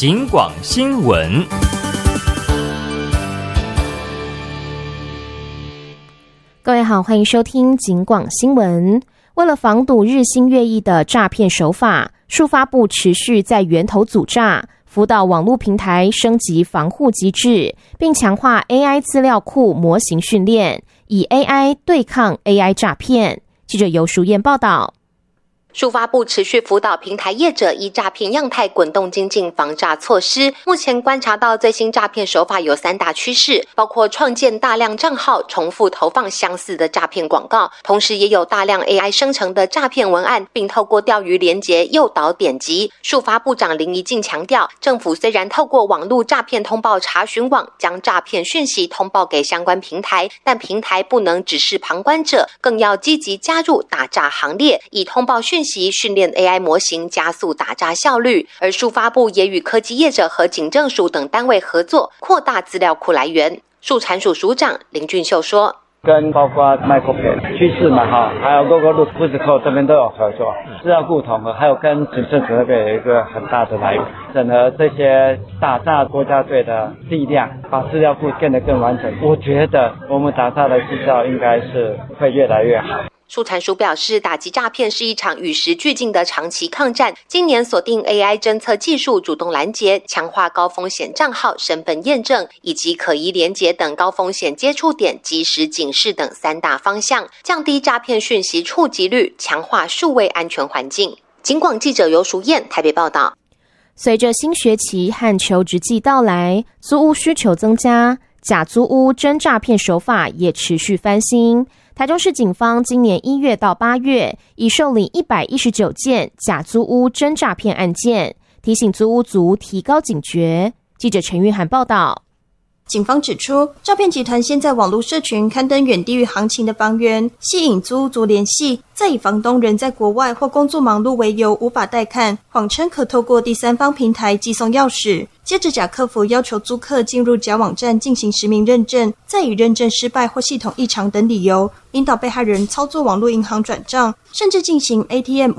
警广新闻。 各位好，欢迎收听警广新闻。为了防堵日新月异的诈骗手法，数发部持续在源头阻诈，辅导网络平台升级防护机制，并强化 AI 资料库模型训练，以 AI 对抗 AI 诈骗。记者游淑燕报道。 数发部持续辅导平台业者依诈骗样态滚动精进防诈措施。目前观察到最新诈骗手法有3大趋势，包括创建大量账号重复投放相似的诈骗广告，同时也有大量 AI 生成的诈骗文案，并透过钓鱼连结诱导点击。数发部长林宜敬强调，政府虽然透过网络诈骗通报查询网将诈骗讯息通报给相关平台，但平台不能只是旁观者，更要积极加入打诈行列，以通报讯息训练 AI 模型，加速打诈效率。而数发部也与科技业者和警政署等单位合作，扩大资料库来源。数产署署长林俊秀说， 跟包括 Microsoft 趋势嘛还有 Google Physical 这边都有合作，资料库统合，还有跟警政署那边有一个很大的来源，整合这些打诈国家队的力量，把资料库变得更完整。我觉得我们打诈的绩效应该是会越来越好。 数产署表示，打击诈骗是一场与时俱进的长期抗战。今年锁定 AI 侦测技术主动拦截，强化高风险账号身份验证以及可疑连结等高风险接触点及时警示等3大方向，降低诈骗讯息触及率，强化数位安全环境。警广记者游淑燕台北报道。 随着新学期和求职季到来，租屋需求增加，假租屋真诈骗手法也持续翻新。台中市警方今年1月到8月已受理119件假租屋真诈骗案件，提醒租屋族提高警觉。记者陈玉涵报道。 警方指出，诈骗集团先在网络社群刊登远低于行情的房源，吸引租屋族联系，再以房东人在国外或工作忙碌为由无法带看，谎称可透过第三方平台寄送钥匙，接着假客服要求租客进入假网站进行实名认证，再以认证失败或系统异常等理由，引导被害人操作网络银行转账，甚至进行 ATM